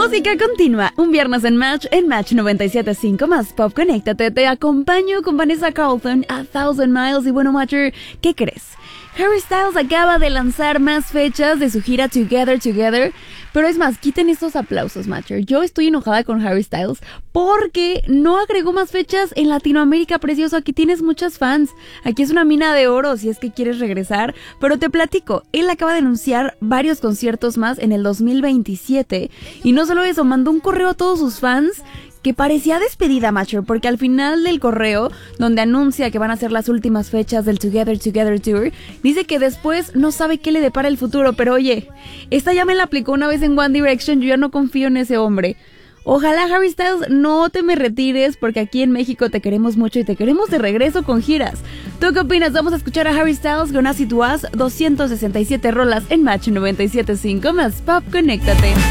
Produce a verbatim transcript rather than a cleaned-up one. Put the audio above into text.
música continúa. Un viernes en Match, en Match noventa y siete punto cinco más Pop. Conéctate, te acompaño con Vanessa Carlton a Thousand Miles. Y bueno, Matcher, ¿qué crees? Harry Styles acaba de lanzar más fechas de su gira Together Together. Pero es más, quiten estos aplausos, Matcher. Yo estoy enojada con Harry Styles porque no agregó más fechas en Latinoamérica, precioso. Aquí tienes muchas fans. Aquí es una mina de oro si es que quieres regresar. Pero te platico, él acaba de anunciar varios conciertos más en el dos mil veintisiete. Y no solo eso, mandó un correo a todos sus fans que parecía despedida, Matcher, porque al final del correo, donde anuncia que van a ser las últimas fechas del Together Together Tour, dice que después no sabe qué le depara el futuro. Pero oye, esta ya me la aplicó una vez en One Direction, yo ya no confío en ese hombre. Ojalá, Harry Styles, no te me retires, porque aquí en México te queremos mucho y te queremos de regreso con giras. ¿Tú qué opinas? Vamos a escuchar a Harry Styles con As It Was, doscientas sesenta y siete rolas en Match noventa y siete punto cinco más Pop. Conéctate.